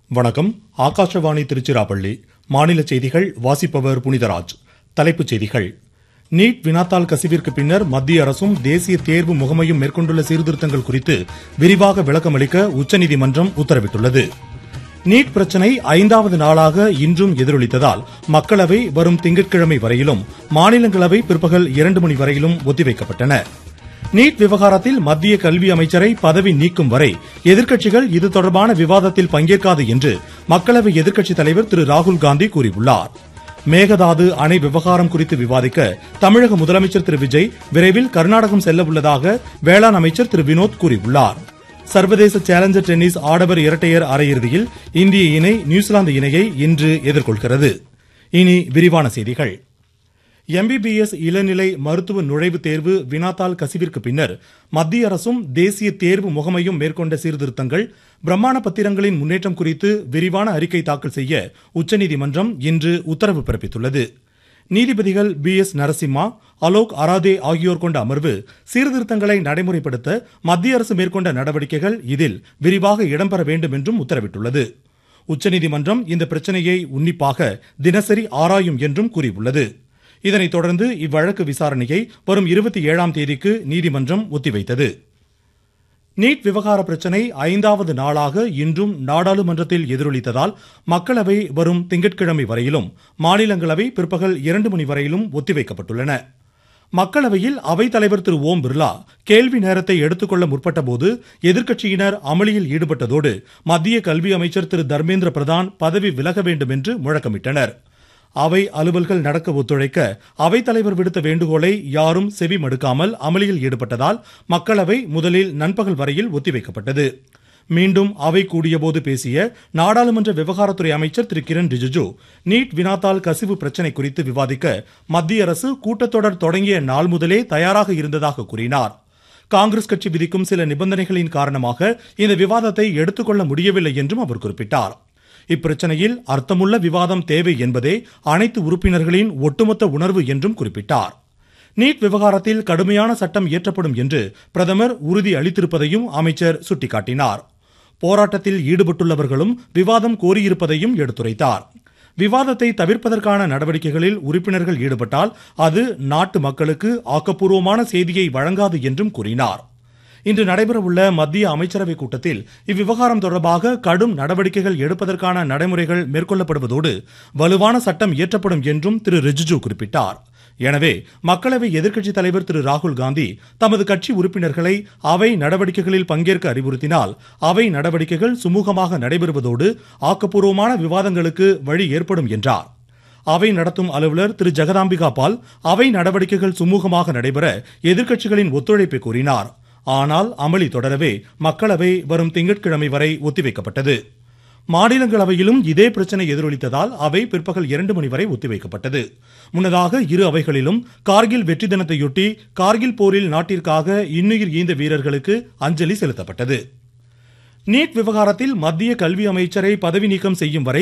வணக்கம். ஆகாஷவாணி திருச்சிராப்பள்ளி. மாநில செய்திகள் வாசிப்பவர் புனிதராஜ். தலைப்புச் செய்திகள். நீட் வினாத்தாள் கசிவிற்கு பின்னர் மத்திய அரசும் தேசிய தேர்வு முகமையும் மேற்கொண்டுள்ள சீர்திருத்தங்கள் குறித்து விரிவாக விளக்கமளிக்க உச்சநீதிமன்றம் உத்தரவிட்டுள்ளது. நீட் பிரச்சினை 5வது நாளாக இன்றும் எதிரொலித்ததால் மக்களவை வரும் திங்கட்கிழமை வரையிலும், மாநிலங்களவை பிற்பகல் 2 மணி வரையிலும் ஒத்திவைக்கப்பட்டன. நீட் விவகாரத்தில் மத்திய கல்வி அமைச்சரை பதவி நீக்கும் வரை எதிர்க்கட்சிகள் இது தொடர்பான விவாதத்தில் பங்கேற்காது என்று மக்களவை எதிர்க்கட்சித் தலைவர் திரு ராகுல்காந்தி கூறியுள்ளார். மேகதாது அணை விவகாரம் குறித்து விவாதிக்க தமிழக முதலமைச்சர் திரு விஜய் விரைவில் கர்நாடகம் செல்ல உள்ளதாக வேளாண் அமைச்சர் திரு வினோத் கூறியுள்ளார். சர்வதேச சேலஞ்சர் டென்னிஸ் ஆடவர் இரட்டையர் அரையிறுதியில் இந்திய இணை நியூசிலாந்து இணையை இன்று எதிர்கொள்கிறது. இனி விரிவான செய்திகள். MBBS இளநிலை மருத்துவ நுழைவுத் தேர்வு வினாத்தாள் கசிவிற்கு பின்னர் மத்திய அரசும் தேசிய தேர்வு முகமையும் மேற்கொண்ட சீர்திருத்தங்கள், பிரமாண பத்திரங்களின் முன்னேற்றம் குறித்து விரிவான அறிக்கை தாக்கல் செய்ய உச்சநீதிமன்றம் இன்று உத்தரவு பிறப்பித்துள்ளது. நீதிபதிகள் BS நரசிம்மா, அலோக் அராதே ஆகியோர் கொண்ட அமர்வு சீர்திருத்தங்களை நடைமுறைப்படுத்த மத்திய அரசு மேற்கொண்ட நடவடிக்கைகள் இதில் விரிவாக இடம்பெற வேண்டும் என்றும் உத்தரவிட்டுள்ளது. உச்சநீதிமன்றம் இந்த பிரச்சனையை உன்னிப்பாக தினசரி ஆராயும் என்றும் கூறியுள்ளது. இதனைத் தொடர்ந்து இவ்வழக்கு விசாரணையை வரும் 27ஆம் தேதிக்கு நீதிமன்றம் ஒத்திவைத்தது. நீட் விவகார பிரச்சினை 5வது நாளாக இன்றும் நாடாளுமன்றத்தில் எதிரொலித்ததால் மக்களவை வரும் திங்கட்கிழமை வரையிலும், மாநிலங்களவை பிற்பகல் 2 மணி வரையிலும் ஒத்திவைக்கப்பட்டுள்ளன. மக்களவையில் அவைத்தலைவர் திரு ஓம் பிர்லா கேள்வி நேரத்தை எடுத்துக்கொள்ள முற்பட்டபோது எதிர்க்கட்சியினர் அமளியில் ஈடுபட்டதோடு மத்திய கல்வி அமைச்சர் திரு தர்மேந்திர பிரதான் பதவி விலக வேண்டும் என்று முழக்கமிட்டனர். அவை அலுவல்கள் நடக்க ஒத்துழைக்க அவைத்தலைவர் விடுத்த வேண்டுகோளை யாரும் செவி மடுக்காமல் அமளியில் ஈடுபட்டதால் மக்களவை முதலில் நண்பகல் வரையில் ஒத்திவைக்கப்பட்டது. மீண்டும் அவை கூடியபோது பேசிய நாடாளுமன்ற விவகாரத்துறை அமைச்சர் திரு கிரண் ரிஜிஜு, நீட் வினாத்தாள் கசிவு பிரச்சினை குறித்து விவாதிக்க மத்திய அரசு கூட்டத்தொடர் தொடங்கிய நாள் முதலே தயாராக இருந்ததாக கூறினார். காங்கிரஸ் கட்சி விதிக்கும் சில நிபந்தனைகளின் காரணமாக இந்த விவாதத்தை எடுத்துக்கொள்ள முடியவில்லை என்றும் அவர் குறிப்பிட்டார். இப்பிரச்சனையில் அர்த்தமுள்ள விவாதம் தேவை என்பதே அனைத்து உறுப்பினர்களின் ஒட்டுமொத்த உணர்வு என்றும் குறிப்பிட்டார். நீட் விவகாரத்தில் கடுமையான சட்டம் இயற்றப்படும் என்று பிரதமர் உறுதி அளித்திருப்பதையும் அமைச்சர் சுட்டிக்காட்டினார். போராட்டத்தில் ஈடுபட்டுள்ளவர்களும் விவாதம் கோரியிருப்பதையும் எடுத்துரைத்தார். விவாதத்தை தவிர்ப்பதற்கான நடவடிக்கைகளில் உறுப்பினர்கள் ஈடுபட்டால் அது நாட்டு மக்களுக்கு ஆக்கப்பூர்வமான செய்தியை வழங்காது என்றும் கூறினார். இன்று நடைபெறவுள்ள மத்திய அமைச்சரவை கூட்டத்தில் இவ்விவகாரம் தொடர்பாக கடும் நடவடிக்கைகள் எடுப்பதற்கான நடைமுறைகள் மேற்கொள்ளப்படுவதோடு வலுவான சட்டம் இயற்றப்படும் என்றும் திரு ரிஜிஜு குறிப்பிட்டார். எனவே மக்களவை எதிர்க்கட்சித் தலைவர் திரு ராகுல்காந்தி தமது கட்சி உறுப்பினர்களை அவை நடவடிக்கைகளில் பங்கேற்க அறிவுறுத்தினால் அவை நடவடிக்கைகள் சுமூகமாக நடைபெறுவதோடு ஆக்கப்பூர்வமான விவாதங்களுக்கு வழி ஏற்படும் என்றார். அவை நடத்தும் அலுவலர் திரு ஜெகதாம்பிகா பால் அவை நடவடிக்கைகள் சுமூகமாக நடைபெற எதிர்க்கட்சிகளின் ஒத்துழைப்பை கோரினார். ஆனால் அமளி தொடரவே மக்களவை வரும் திங்கட்கிழமை வரை ஒத்திவைக்கப்பட்டது. மாநிலங்களவையிலும் இதே பிரச்சனை எதிரொலித்ததால் அவை பிற்பகல் 2 மணி வரை ஒத்திவைக்கப்பட்டது. முன்னதாக இரு அவைகளிலும் கார்கில் வெற்றி தினத்தையொட்டி கார்கில் போரில் நாட்டிற்காக இன்னுயிர் ஈந்த வீரர்களுக்கு அஞ்சலி செலுத்தப்பட்டது. நீட் விவகாரத்தில் மத்திய கல்வி அமைச்சரை பதவி நீக்கம் செய்யும் வரை